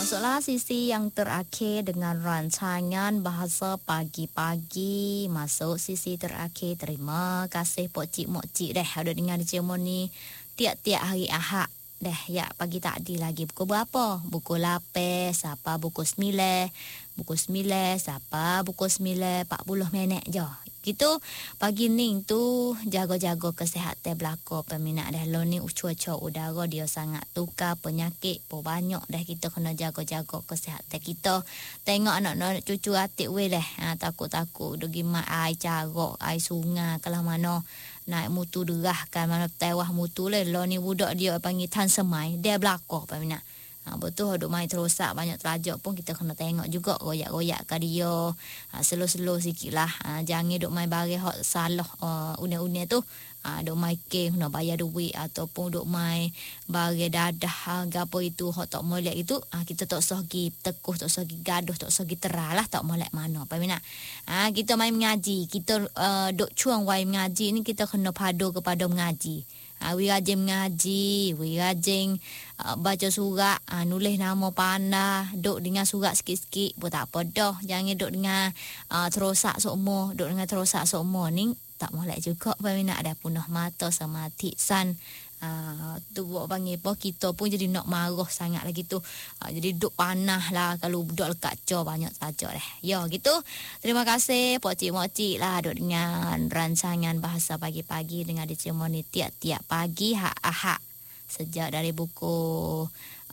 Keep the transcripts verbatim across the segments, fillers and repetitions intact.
Masuklah sisi yang terakhir dengan rancangan bahasa pagi-pagi. Masuk sisi terakhir. Terima kasih Pok Cik Mok Cik deh ada dengar cerita ni tiap-tiap hari Ahad. Dah ya pagi tadi lagi pukul berapa? Pukul lapan sampai pukul sembilan. Pukul sembilan sampai pukul sembilan empat puluh minit je. Gitu pagi ni tu jaga-jaga kesihatan belaka peminat dah lo ni cuaca udara dia sangat tukar penyakit pun banyak dah kita kena jaga-jaga kesihatan kita. Tengok anak-anak cucu atik we dah ha, takut-takut dogi mak air carok air sungai kelah mana naik mutu derah kan mana tewah mutu le lo ni budak dia panggil tan semai dia belaka peminat. Ha, betul duk main terosak banyak terajak pun kita kena tengok juga royak-royak ke dia. Ha, slow-slow sikit lah. Ha, jangan duk main barang hot salah uh, une-une tu. Ha, duk main kek nak bayar duit ataupun duk main barang dadah ha, gapo itu hot tak molek itu. Ha, kita tak usah pergi tekuh, tak usah pergi gaduh, tak usah pergi teralah tak molek mana. Apa minat? Ha, kita main mengaji. Kita uh, duk cuang wai mengaji ni kita kena padu kepada mengaji. Ha, we rajin mengaji, we rajin uh, baca surat, uh, nulis nama pandai, duk dengan surat sikit-sikit pun tak apa dah. Jangan duk dengan uh, terosak semua, duk dengan terosak semua ni tak molek juga peminat dah punah mata sama tiksan. Uh, tu buat panggil apa kita pun jadi nak marah sangat lagi tu uh, jadi duk panah lah kalau budak lekat co banyak saja dah ya gitu. Terima kasih Pok Cik Mok Cik lah duk dengan rancangan bahasa pagi-pdi dengan dicemoni tiap-tiap pagi hak Ahad sejak dari buku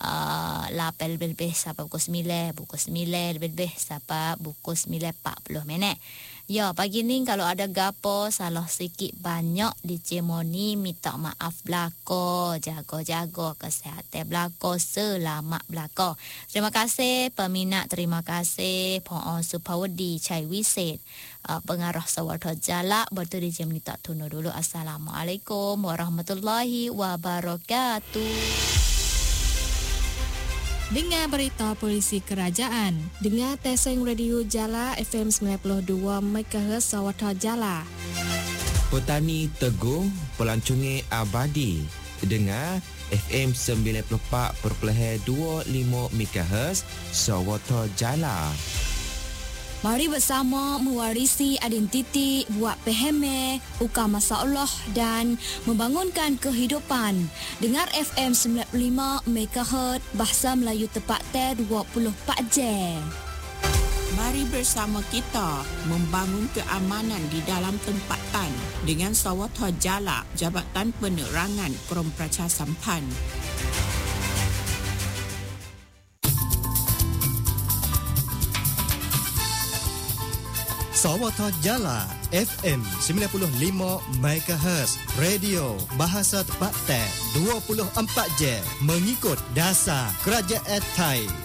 Uh, lapan lebih-lebih sampai pukul sembilan, pukul sembilan lebih-lebih sampai pukul sembilan empat puluh minit. Ya, pagi ni kalau ada gapo salah sikit banyak dicemoni minta maaf belaka, jaga-jaga kesihatan belaka, selamat belaka. Terima kasih peminat, terima kasih Puan Supawadi Chai Wiset, uh, pengarah Sawarta Jalak betul di jam ni tak tunu dulu. Assalamualaikum warahmatullahi wabarakatuh. Dengar berita polisi kerajaan. Dengar Teseng Radio Jala F M sembilan puluh dua megahertz Sawarta Jala. Petani Teguh pelancongan abadi. Dengar F M sembilan puluh empat perpuluhan dua lima megahertz Sawarta Jala. Mari bersama mewarisi identiti, buat peheme, buka masalah dan membangunkan kehidupan. Dengar F M sembilan puluh lima megahertz Bahasa Melayu tepat dua puluh empat jam. Mari bersama kita membangun keamanan di dalam tempatan dengan Sawarta Jala, Jabatan Penerangan Perampraca Sampan. Sawarta Jala F M sembilan puluh lima megahertz Radio Bahasa Tempatan dua puluh empat jam mengikut dasar Kerajaan Thai.